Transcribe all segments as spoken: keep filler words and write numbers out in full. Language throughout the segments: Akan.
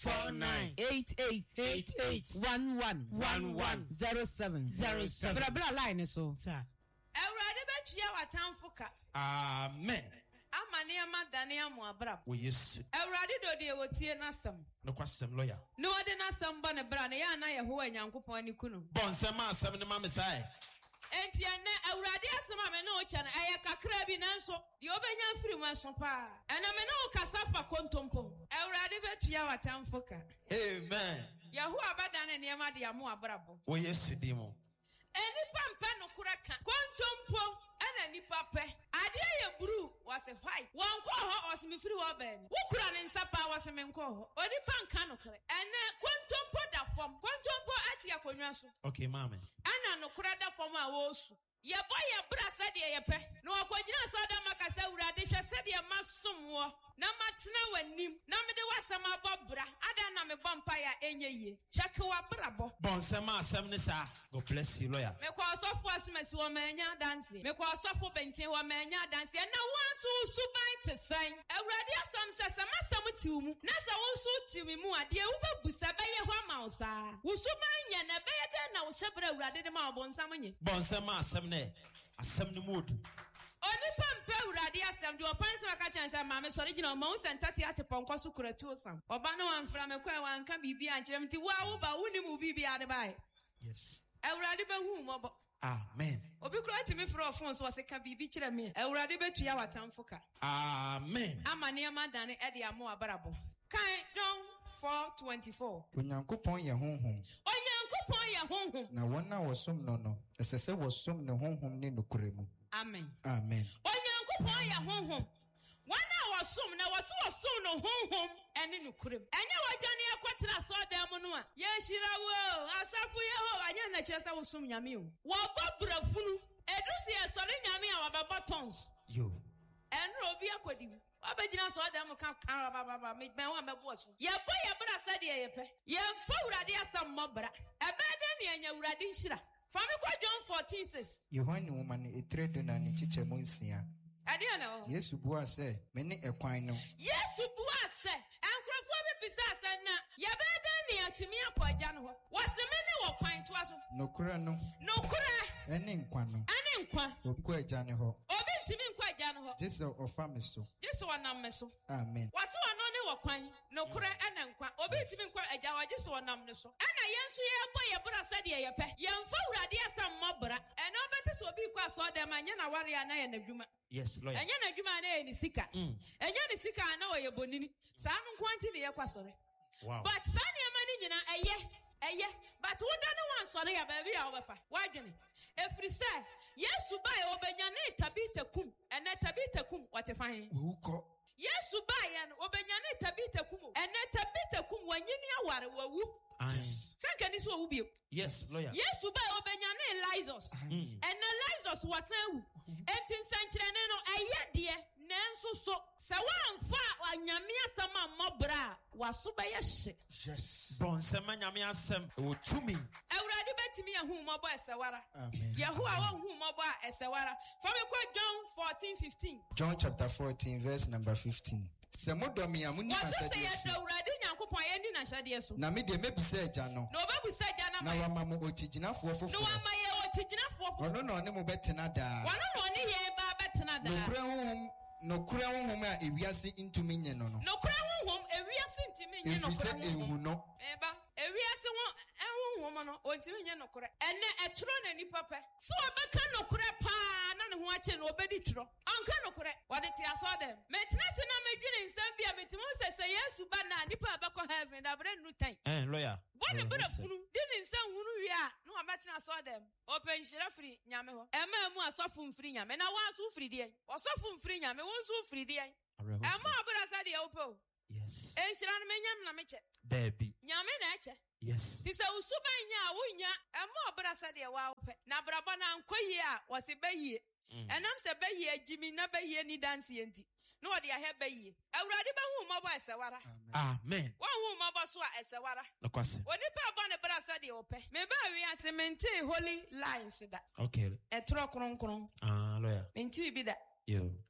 four nine eight eight eight eight one one one one zero seven zero seven. Bra line so. Sir. Ewurade betua watamfo ka. Amen. Amane amadane amoabrab. We yes. Ewurade do de wotie nasem. No kwasem lawyer. No de nasem ba ne bra ne ya na Yehowa Nyankopon ani kunu. Bonsem asem ne ma mesai. Enti ene Ewurade asem a me no che na eye kakra bi nanso de obenya firi mu aso pa. Ena me no kasa fa kontompo. Ewurade betua watamfo ka. Amen. Yehowa badane ne ma de amoabrabo. We yes dimo. Enipa mpa no kura ka. Kontompo ana nipa pe. Ade ye buru was a white. One call her was me free wa ben. Wo kura ne nsapa was me nko ho. Onipa nka no kre. Ene kontompo da fom. Kontompo ati akonwa so. Okay, mama. Ana no kura da fom a wo su. Ye boy ye bra sade ye pe. No akogina so da makasa urade hwe sade ye masom wo. Na matena wanim. Na me de wasama bobra. Ada na me bompa ya enye ye. Check wa brabo. Bonsem asem ne sa. God bless you, lawyer. Me kwa sofo asemesi wo manya dance. Me kwa sofo benten wo manya dance. Na wanso suban te san. Ewurade asam se samasam tiumu. Na sa wonso tiwi mu ade wo babusa beye ho amausa. Wo suban nya na beye den na wo hyebra ewurade de ma obonsam nye. Bonsem asem ne. Asem ne modu. Onipa mpe urade asem de opan se maka chanse ma me sori gina ma unsa ntati ate ponko so kuratu osam oba no amfra me kwa wanka bibi ankyerem nti wa wo ba woni mu bibi ade bai. Yes. Ewurade be hu mo bo. Amen. Obi kura ti me fro phone so se ka bibi kire me. Ewurade betua watamfo ka. Amen. Amane amadane e de amo abarabo. Kan John four twenty-four. Onyankopon ye honhom. Onyankopon ye honhom. Na wona wosom no no, esese wosom ne honhom ne nukuremu. Amen. Amen. Onyankopon ye honhom. Wana wosom na woso wosom no honhom ene nukurem. Enye wadwane akwatena so adam no a. Ye hira wo, asafu ye ho anya na chesa wosom nyame o. Wo bobrafunu. Edusi e sori nyame a wababa tons. Yo. Enro obi akodi. Abegina so adam kan kan baba me ben wa mebo so. Ye boy ye bra sade ye pe. Ye mfa urade asam mobra. Ebede ne anya urade nhira. Fami kwa John fourteen six. Yohane woman etre do na ne chiche mo nsia. Ade na o. Yesu bua se, me ne ekwan no. Yesu bua se, enkrofo be bisa se na, ye bede ne atimi akwaja no ho. Wase me ne wo kwan to aso. Nokura no. Nokura. Ene nkwa no. Ane nkwa. Obi kwa eja ne ho. Obi ntimi nkwa eja no ho. Jesu ofa me so. Jesu wanam me so. Amen. Wase wano ne wo kwan. Nokura ane nkwa. Obi ntimi nkwa eja wa Jesu wanam ne so. Ana yenso ye boy ye bra sade ye pe. Ye mfa urade asam mobra. Eno beti so obi kwa so dem anya na ware ana ye nadwuma. Yes, lawyer. Enya na dwuma na ye ni sika. Enya ni sika na wo ye bonini. Sa no kwanti ne ye kwasore. Wow. But sani amani nyina eye eye but wo da no wan sore ya ba bi a wo befa. Wadwene. Efri se Yesu ba ye obenya ne tabita kum. Ene tabita kum wate fan. Uko. Yesu ba ye no obenya ne tabita kum. Ene tabita kum wanyini aware wawu. Yes. Sanka ni so wo bio. Yes, lawyer. Yesu ba obenya ne Lazarus. Ene Lazarus wasan wu. Enti nsankyere ne no eye de nanso so se wanfa anyame asama mobra waso ba ye hye. Yes. Bonsem anyame asem o tumi. Ewurade betimi ahu mobo esewara. Amen. Yehowa wa hu mobo esewara. For me kwa John fourteen fifteen. John chapter fourteen verse number fifteen. Se modomi amuni na Wase se shade ye so. Ewurade Nyankopon ye ndi na shade so. Na me de mebisa eja no. Na obabusa eja na Na ma. wama mo ochiginafo No foforo. wama ye ochiginafo foforo. Ono no ne mo betena da. Wano no ni ye ba betena da. Nokura honhom nokura honhom a ewiase ntumi nye no no. Nokura honhom ewiase ntimi nye nokura honhom. Efise ehu no. Eba ewiase ho ehonhom no ontimi nye nokura. Ene eturo na nipa pe. So obeka nokura pa na ne ho ache no obedi turo. Anka nokura. Wade ti aso dem. Metina se na medwene nsam bia metimu se se Yesu ba na nipa abeko heaven da bre nu tan. Eh, lawyer. Wade bre funu. Di ni nsam hunu wi a no abetina aso dem. Open shira free nyame ho. Ema mu asofu mfiri nyame na wanso free de. Osofu mfiri nyame wonso free de. Ema abura sa de opo. Yes. En shira no menyam na meche. Baby. Nyame na eche. Yes. Sisa usuban nya wunya ema obra sa de wa ope. Na braba na nkoyi a wose bayie. Enam se bayie agimi na bayie ni dance enti. No ode ya he bayie. Awurade ba hu mo bo esewara. Amen. Wa hu mo bo so a esewara. No kwase. Oni pa bo ne bra sa de ope. Me ba wi ase maintain holy lines da. Okay. Etro kronkron. Ah, lawyer. Enti bi da. Yo.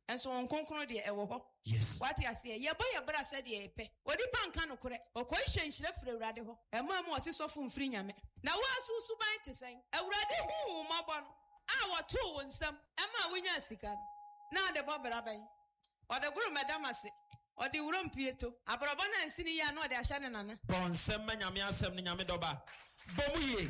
And so on concrete the ewo. Yes. What I say, ya boy, a bra said ye pe. What the bank can correct, or question she left for a radical. And mamma was so from free yame. Now, what's who so bite to say? A radical, my bon. Our two and some. Emma, when you're sick. Now the Bob Rabbi. Or the groom, Madame, or the room Pieto. A Brabana and Sinia, no, they are Shannon. Bonsem nyame asem nyame doba. Bomuye.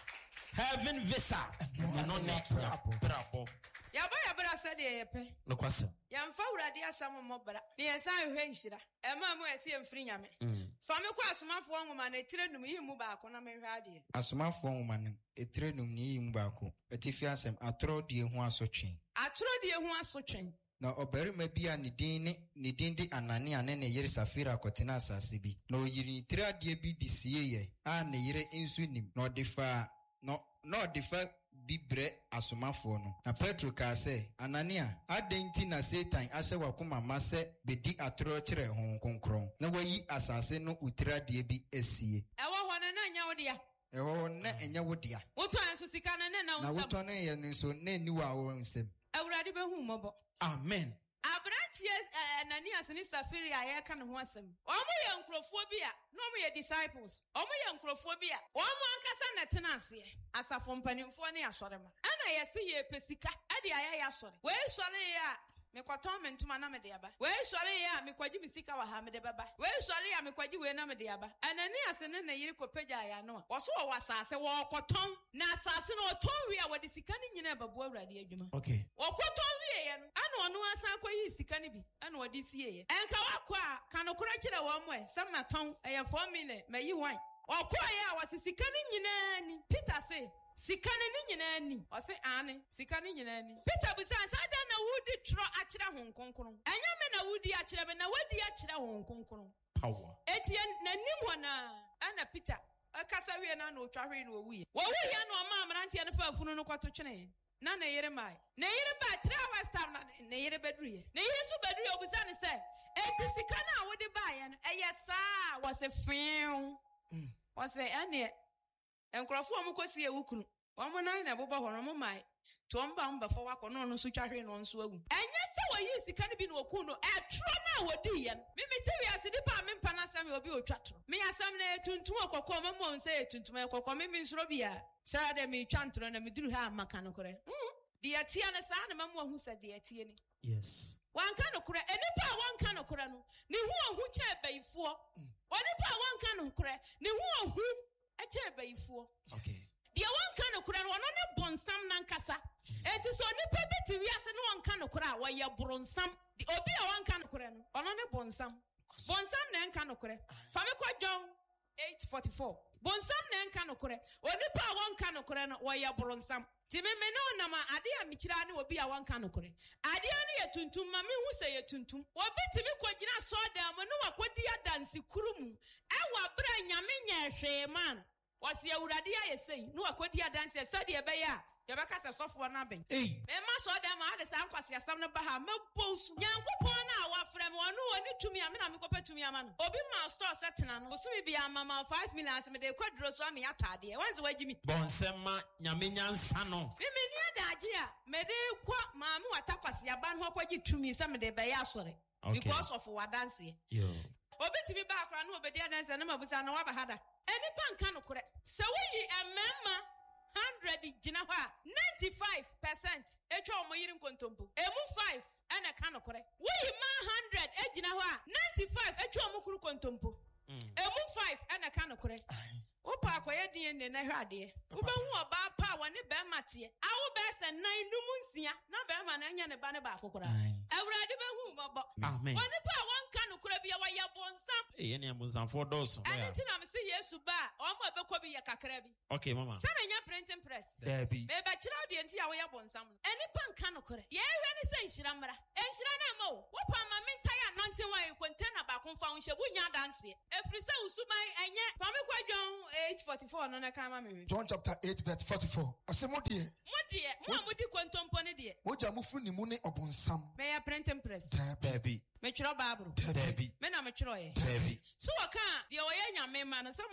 Heaven visa. No need brabo. Yabaya bra said ye pe. No kwasem. Yamfa urade asam mo bra. Ne yesa hwe nhira. Ema mo esi emfiri nyame. Fa me kwa asomafo nwoma na etire num yi mu ba ko na me hwe ade. Asomafo nwoma no etire num ni yi mu ba ko. Etifi asem atro die ho asotwen. Atro die ho asotwen. Na obarima bi a ne din ne ne din di Anania ne ne yere Safira akotena asase bi. Na oyiri tire ade bi di sie ye. A ne yere insu nim. Na odifa no no odifa bibre asomafo no. Na Petro ka se Anania adenti na Satan ahye wakoma mase bedi atoro kire hon konkron. Na wayi asase no utira de bi esie. Ewo hone na nya wodia. Ewo na enya wodia. Woto anso sika na ne na na woto na ye nso na niwa wo nsem. Awurade be hu mobo. Amen. Abrantie Ananias ni Safira ya ka ne ho asem. Omo ye nkrofo bi a, no mo ye disciples. Omo ye nkrofo bi a, omo ankasa na tena ase. Asafo mpanimfo ne asorema. Ana ye se ye pesika, ade aya ya sore. We sore ya me kwaton me ntuma na me de aba. We sore ya me kwaji misika wa ha me de baba. We sore ya me kwaji we na me de aba. Ananias ne na yiri kopagya ya no. Wo so wo asase wo kwaton na asase no oton wi a wo de sika ni nyina babu awurade adwuma. Okay. Wo kwaton wi ye no. Ana ono asan koyi sika ni bi. Ana wo de sie ye. Enka wakwa kanokora kire wo mo e. Sam na ton e ye four million mayi wan. Okwa ya wa sika ni nyina ni. Peter say sikane ni nyina ni o se ane sikane nyina ni Peter busa sada na wudi tro akira hon konkron anya me na wudi akira be na wadi akira hon konkron Power. Etie na nim hona ana Peter akasa wie na na otwahwe na owu ye wo wu ye na o ma amrante ne fa afunu no kwato twene na na yere mai na yere ba three hours time na na yere bedruye na yere so bedruye obusa ne se eti sikane a wodi ba ye no eye saa was a film was a ane enkrofo omo kosi ewukunu omo nan na bobo hono mo mai to mba mba fo wako no no so twahwe no nso awu enye se wayi sika ne bi no okunu etro na wodi ye me metiwi asidi pa me mpa na sam obi otwatro me asam na etuntum okoko mo mo nse etuntum okoko me mi nsoro bia sha de me twantro na me duru ha maka no kore mm de atia na sa na mamu ahu sa de atie ni Yes. wan ka no kore enipa wan ka no kore no ni hu ohu che baifo onipa wan ka no kore ni hu ohu eche baifo. Okay. The one kind of kura no ne bonsam nankasa. Enti so nipa beti wiase no one kind of kura wa ye bronsam. The obi a one kind of kura no ono ne bonsam. Bonsam na nka no kura. Fa me kwa John eight forty-four. Bonsam na nka no kura. Onipa a one kind of kura no wa ye bronsam. Ti me me no na ma ade a mikira ne obi a one kind of kura. Ade ne ye tuntum ma me hu se ye tuntum. Obi ti mi kwagina so da mo no wakodi adansi kurumu. E wa bra nyame nya hwe man. Was ye uradi ya say, no akodi adanse sadi ebe ya. Yabaka se sofo na ben. Hey. Me ma so dem ade sa nkwase asam ne ba ha mabonsu. Nyankopon na wa frem wonu oni tumi ame na me kopa tumi ama no. Obi ma store setena no. Osumi bia mama five million ase me de kwadro so ame atade. Wanze wagimi. Bonsema nyame nyansa no. Me me ni adaje a me de kwa maame watakwase aba no akwaji tumi se me de be ya sore. Because of wadanse. Yo. Obi tibi ba akra no obedi adanse na mabusa na wa bahada. Eni panka no kore. Se we yi emema one hundred gina hwa ninety-five percent etwa omo yiri nkontompo. Emu five ene ka no kore. We yi ma one hundred e gina hwa ninety-five etwa omo kuru kontompo. Emu five ene ka no kore. Opa akoye din ne na hwade. Wo be hu oba pa wa ne be mate. Awo be se nan numu nsia na be ma na nya ne ba ne ba akokora. Awurade be hu mobo. Amen. Woni pa wan ka no kora bia wa ya bonsam. Eh ene amuzanfo doso. Ani ti na me se Yesu ba omo be ko bi ya kakra bi. Okay mama. Se me nya printing press. Debi. Me be kira de nti ya wo ya bonsam. Eni pa nka no kora. Ye hwe ni se nhira mra. Enhira na ma wo. Wo pa ma mentai anointing wa container ba kon fa unhye bu nya danse. Efri se usuman enye. Fa me kwa John eight forty-four no na kan ma me. John chapter eight verse forty-four. Asemodie. Modie, mo amudi kontompo ne de. Oja mufu ni mu ne obonsam. Me ya printing press. Debi. Me twiro Bible. Debi. Me na me twiro ye. Debi. So waka de wo ye nyame ma no se mo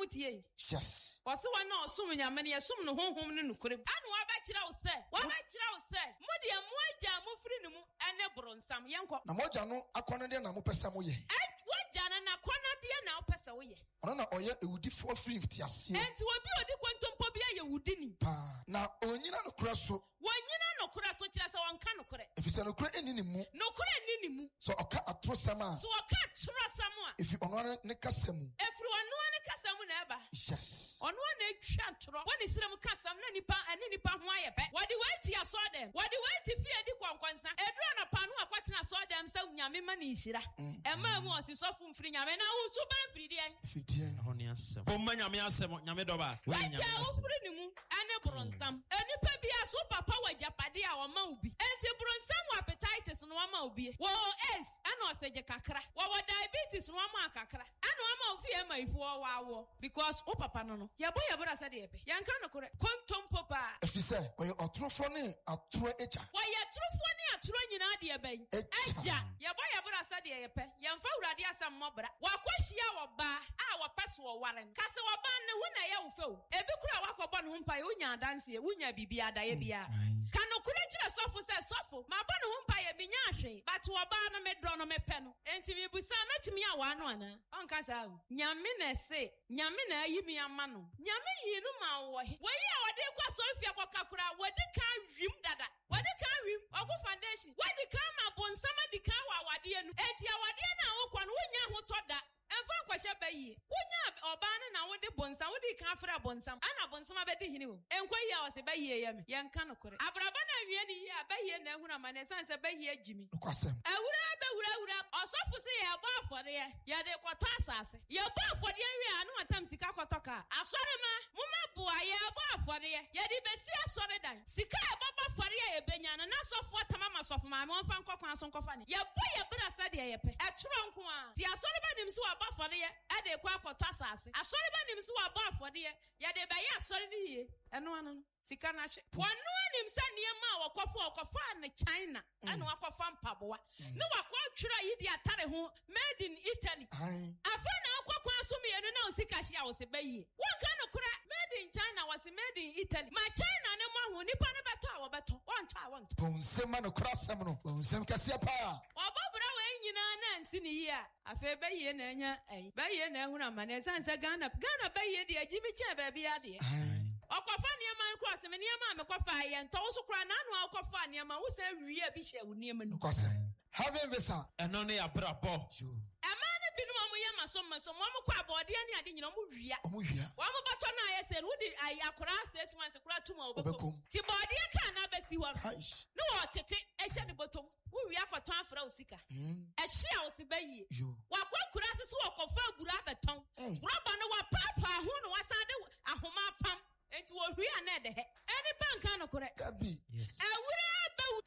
mutie. Yes. Was one or so many many assume no home home no crib. And what bet you say? What bet you say? Mudia moja mufrinumu and a bronsam yanko. Na moja no akwana dia na mo pesa mo ye. And what jana na kwana dia na pesa we. Ono na oye ewudi for free fifty. And to obi odi kwantum pobia ye wudini. Pa na onyina no kura so. Wanyina no kura so kira sa wanka no kure. Efisa no kura eni ni mu. No kura eni ni mu. So oka atro sama. So oka atro sama. If you ono ne kasemu. Efru ono ne kasamu na eba. Yes. Ono na etwa atro. Woni sire mu kasam na nipa ani nipa ho aye pe. Wodi wait ya so dem. Wodi wait fi edi kwankwansa. Edura na panu akwatena so dem sa nyame ma ni hira. Ema mu osisofo mfiri nyame na wo so ban firi de. Firi de. Ho ne asem. Bomma nyame asem nyame doba. Wa nyame asem. Ni mu ane bronsam. Enipa bia so papa wa japade a wo ma obi. Enti bronsam wa appetitis no wa ma obi. Wo es ana oseje kakra. Wo diabetes no wa ma kakra. Ana wa ma ofi e ma ifu wa wo because o papa no no. Ye boy ye bra sa de ye pe. Ye nka no kore. Kontom popa. Efise oye otrofo ne atro eja. Wa ye trofo ne atro nyina de ye ben. Eja. Ye boy ye bra sa de ye pe. Ye mfa urade asam mobra. Wa kwahia wo ba a wo peso wo waren. Kase wo ba ne hu na ye wo fe o. Ebi kura wa kobọ no mpa ye unya danse ye unya bibia da ye bia. Kano kura kira sofo se sofo. Ma ba no mpa ye binya ahwe. But wo ba no me dro no me pe no. Enti mi busa metimi a wa no ana. Onka sa o. Nyame na se. Nyame na ayi mi ama no. Nyame yi no ma wo he. Wo yi a wo de kwa sofia kwa kakura wo de ka wim dada. Wo de ka wim ogu foundation. Wo de ka ma bonsama de ka wa wade nu. Enti awade na wo kwa no wonya ho toda. Enfa kwahye bayi. Wonya oba ne na wo de bonsam wo de ka afra bonsam. Ana bonsam abedi hini wo. Enkwa yi a wo se bayi ye me. Ye nka no kore. Abraba na wie ni yi a bayi na ehuna ma na sanse bayi agimi. Kwasem. Ewura be wura wura. Osofo se ye ba afore ye. Ye de kwato asase. Ye ba afore ye wi anu atam sika kwato asore ma muma boa ye ba afore ye. Ye de besi asore dan. Sika ye ba afore ye benya na sofo tamama sofo ma me onfa nkokwan so nkofane. Ye bo ye bra sa de ye pe. Eturo nko a. Ti asore ba nim so ba afore ye. E de kwa kwato asase. Asore ba nim so ba afore ye. Ye de be ye asore ni ye. Eno anu sika na hye. Wonu anim sa niema wakofo wakofa na China. Ana wakofa mpaboa. Ne wakwa twira yi di atare ho made in Italy. Afa na akokwa so me no na sika hye a wo se bayi. Wonka no kura made in China was made in Italy. Ma China ne mo ho nipa ne beto a wo beto. Wonto a wonto. Bonsema no kura sem no. Bonsem kase pa. Obobra we nyina na nsi ni yi a. Afa bayi na anya ai. Bayi na ehuna ma na sansa Ghana. Ghana bayi di agimi cha ba bia de. Okofa niema cross me niema me kofa ye nto wo so kra na anu okofa niema wo se wie bi hye wo niema nu kwasem having visa eno ne ya brabo ema ne binu mo ye masom masom mo kwa abode ani ade nyina mo wia mo wia wo mo bato na ye se wo di ai akora sesi wan se kra tuma obekom ti bode ka na besi wo no wo tete e hye ne botom wo wia kwato afra osika e hye a wo se bayi wa kwa kura se so okofa bura beton roba no wa papa ho no wasade ahoma pam enti wo hwia na de he eni banka no kore gabi yes awura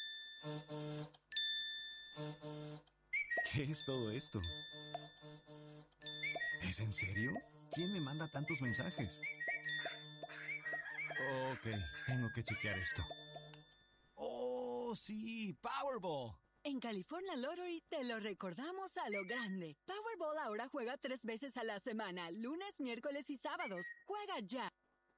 ¿Qué es todo esto? ¿Es en serio? ¿Quién me manda tantos mensajes? Ok, tengo que chequear esto. ¡Oh, sí! ¡Powerball! En California Lottery te lo recordamos a lo grande. Powerball ahora juega tres veces a la semana, lunes, miércoles y sábados. Juega ya.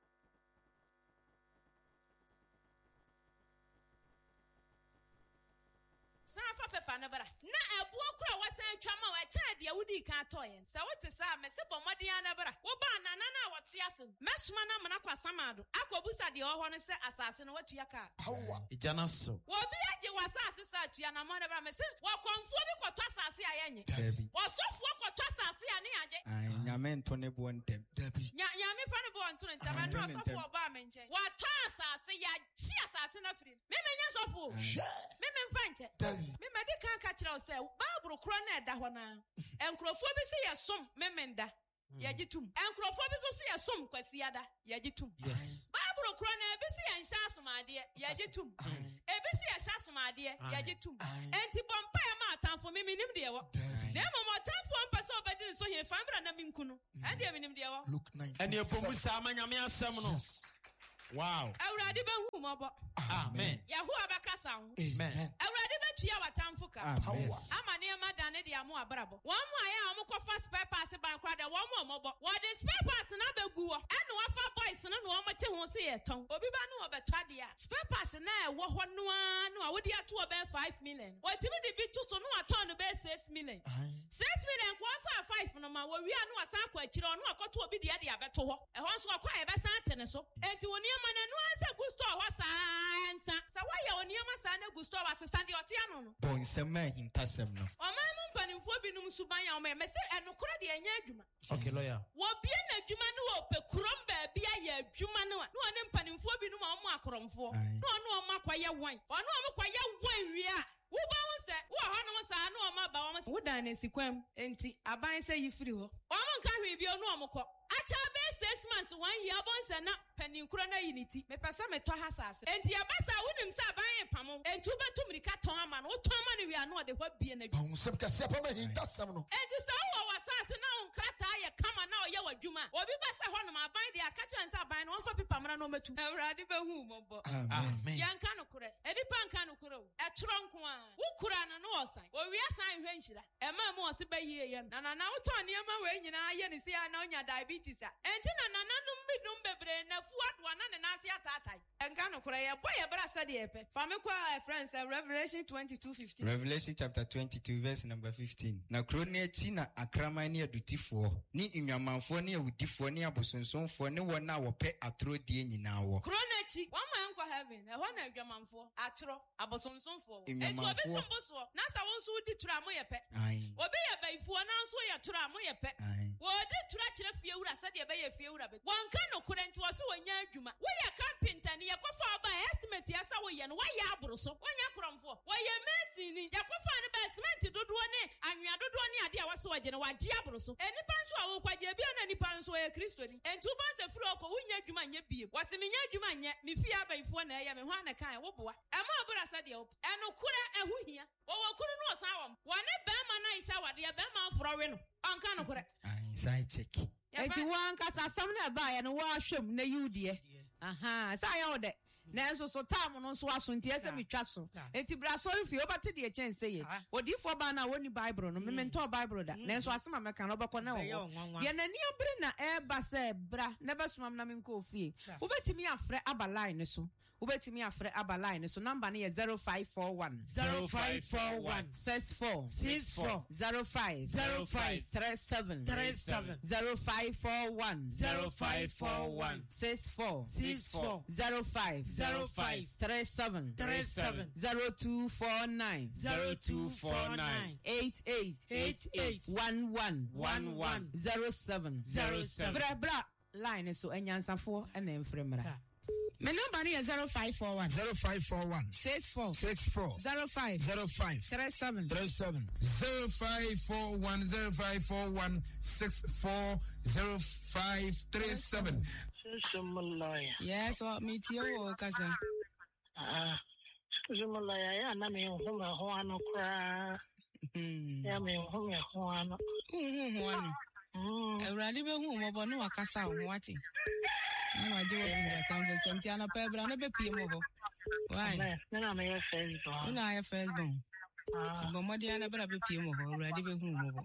Safa pepa na bara na ebuo kura wasan twama wa cha de wudi ka toyen sa wote sa me se bomodi na bara wo ba na na na wote asem mesuma na mena kwasamado akobusa de oho no se asase no watua ka hawa ijana so wo bi age wasase sa atua na mo na bara me se wo konfuo bi kwato asase ayenye wo sofo kwato asase ane age ai nyame nto ne bo ntem dabi nya nyame fa ne bo nto ntem na no sofo ba me nche wa to asase ya chi asase na firi me me nya sofo me me mfa nche me mede kan ka kira o se Bible kro na eda ho na enkrofo bi se yesom memenda yagitum enkrofo bi so se yesom kwasiada yagitum yes Bible kro na bi se yenhya asomade yagitum e bi se yenhya asomade yagitum enti bompa e ma atamfo me minim de wo na mo motamfo mpese obedi so he fambra na minkunu ande minim de wo Luke nine ene bomu sa amanyame asem no Wow. Awurade bɛhu mmɔbɔ. Amen. Yahowa bɛkasa ho. Amen. Awurade bɛtua w'atamfo ka. Amen. Ama nneɛma dane de amo abrabɔ. Wɔn mu a yɛ a wɔkɔfa spare parts ban koraa de wɔn mu mmɔbɔ. Wɔde spare parts na bɛgu hɔ. Ɛna wɔfa boys no na wɔn te ho se yɛ tɔn. Obi ba no wɔbɛtɔ adeɛ a spare parts na ɛwɔ hɔ no a no a wodi ato ɔbɛn five million. Wɔtumi de bi to so no atɔn no bɛyɛ six million. six million kɔ afa five no ma wɔwia no asan kɔ akyire ɔno akɔto obi deɛ de abɛto hɔ. Ɛhɔ nso akɔ a yɛbɛsan te ne so. Enti wɔn nneɛma na no ansa gu store hɔ saa nsa. Sɛ wɔyɛ wɔn nneɛma saa na gu store asesa deɛ ɔte ano no. Bonsɛm a hintasɛm no. Ɔman mu mpanimfoɔ binom suban a ɔmɛ mɛsɛ ɛnokora deɛ ɛnyɛ adwuma. Okay, lawyer. Wɔbie n'adwuma no wɔ pekurom baabi ayɛ adwuma no a na ɔne mpanimfoɔ binom a ɔmo akorɔmfoɔ na ɔno ɔmo akɔyɛ wɔn ɔno ɔmo kɔyɛ wɔn wie a woba wo sɛ wowɔ hɔ nom saa na ɔmo aba wɔn sɛ wodan no asikwam enti aban sɛ yi firi hɔ ɔmo nka hwee bio na ɔmo kɔ akyɛ bɛyɛ six months one year abɔn sɛ na paninkoro na yi ne ti mepɛ sɛ metɔ ha saase enti ɛbasa wonim sɛ aban yɛ pamo enti wobɛto mirika tɔn ama no wotɔn ama no wie a na ɔde hɔ bie no adwuma ɔnsɛm kɛseɛ pɛ ma hintasɛm no enti sɛ wowɔ w'asase na wo nkrataa yɛ kama na ɔyɛ w'adwuma obi bɛsɛ hɔ nom aban deɛ aka kyerɛ sɛ aban no wɔmfa pepa mmara na ɔmɛtu awurade bɛhu mmɔbɔ Amen. yɛnka no korɛ ɛnipa nka no korɛ o ɛtorɔ nko a wokura no no ɔsan owia san hwɛ nhyira ɛma mu ɔse bɛyie yɛ no na nana wotɔn nneɛma wei nyinaa yɛ ne sɛ a na onya diabetes a enti na nananom binom bebree nafu adoa na ne nase ataatae ɛnka no korɛ yɛbɔ yɛbra sɛdeɛ yɛpɛ fa me kɔ a friends Revelation twenty-two fifteen Revelation chapter twenty-two verse number fifteen. Na kuro ne akyi na akraman ne adutifoɔ ne nnwamanfoɔ ne awudifoɔ ne abosonsomfoɔ ne wɔn a wɔpɛ atoro die nyinaa wɔ. kuro no akyi wɔn ma nkɔ heaven ɛhɔ na adwamanfoɔ atorɔ abosonsomfoɔ wɔ enti Nnwamanfoɔ. obi som bo soɔ na sɛ wo nso wodi toro a moyɛ pɛ Aye. obi yɛ bayifoɔ na nso yɛ toro a moyɛ pɛ Aye. wɔde toro akyerɛ fie wura sɛdeɛ ɛbɛyɛ fie wura bɛ wɔnka no korɛ nti wɔ so wɔnya adwuma woyɛ carpenter ni yɛkɔfa ɔba estimate yɛ sɛ woyɛ no woayɛ aboro so woanya korɔmfoɔ wɔyɛ mason ni yɛkɔfa no bɛ cement dodoɔ ne anwea dodoɔ ne adeɛ a wɔso wɔgye no wɔagye aboro so ɛnipa nso a wɔkwagye bia na nipa nso wɔyɛ kristoni enti wobɛn sɛ firi ɔkɔ wonya adwuma nyɛ bie wɔse menya adwuma nyɛ me fie abayifoɔ na ɛyɛ me ho ane kan woboa ɛma abora sɛdeɛ wopɛ ɛnokorɛ ɛho hia wɔwɔ kuru no ɔsan wɔm wɔne bɛrima no ahyɛ awadeɛ bɛrima aforɔ we no ɔnka no korɛ Aye, side check. Enti wankasa asɛm na ɛbaeɛ no wɔahwɛ mu na yiw deɛ aha saa yɛ wo dɛ nanso so tam no nso aso nti ɛsɛ metwa so enti bra sɔre fie wobɛte deɛ kyɛn sɛ yɛ odiifoɔ baa no a wɔnni bible no mementɔɔ bible da nanso asɛm a mɛka no wobɛkɔ na wɔ hɔ deɛ n'ani abere na ɛreba sɛ bra na bɛsomam na menkɔɔ fie wobɛtumi afrɛ aba line no so wobɛtumi afrɛ aba line so number no yɛ zero five four one Zero five four one six four six four zero five zero five three seven three seven zero five four one zero five four one six four six four zero five zero five three seven three seven zero two four nine zero two four nine eight eight eight eight one one one one zero seven zero seven. frɛ bra line so anyansafoɔ ɛna mfrɛ mmra My number is zero five four one zero five four one six four six four zero five zero five three seven three seven zero five four one zero five four one six four zero five three seven. Yes, what me to you, cousin? Ah, Zumulaya, ya na me home a hoano cry. Ya me home a hoano. Hmm, a rally be home, but no, a casa, what? No, I do a town for some Tiana Pebble and a bit P M. Why? Then I may have first born. I have first born. But Modiana, but a bit P M already be home.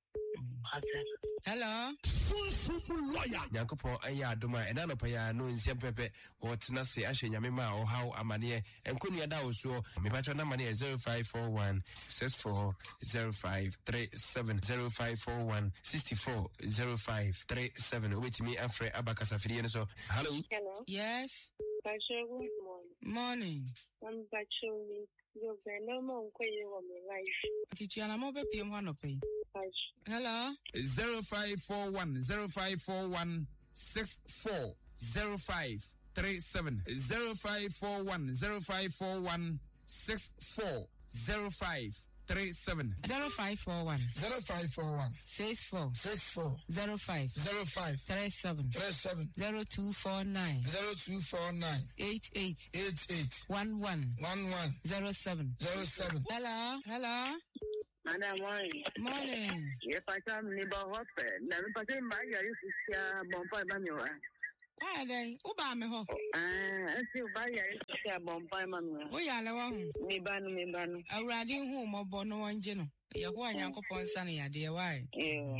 Hello. Nyankopɔn ɛyɛ adoma ɛna nɔpa yɛ no nsia pɛpɛ wɔtena se ahyɛ nyame ma a ɔhaw amanneɛ ɛnkɔnnua da wo soɔ mepatwɛ nama no yɛ zero five four one six four zero five three seven zero five four one six four zero five three seven wobɛtumi afrɛ aba kasafidie no so. Hello. Hello. Yes. Pacho, good morning. Morning. I'm Pacho. You're no more quay on my life. Titiana Mobe P M one pay. Hello. Zero five four one zero five four one six four zero five three seven zero five four one zero five four one six four zero five three seven zero five four one zero five four one six four six four zero five zero five three seven three seven zero two four nine zero two four nine eight eight eight eight one one one one zero seven zero seven. Hello. Hello. Madam, morning. Morning. Yes, I can live a hospital. Never put in my area. Bonfire Manuel. Why then? Uba me ho. Ah, asi uba ya isi abompa mama. O ya lewa hu. Me banu me banu. Awurade hu mo bo no wonje no. Ye ho anyankopon sa ne yade why? Yeah.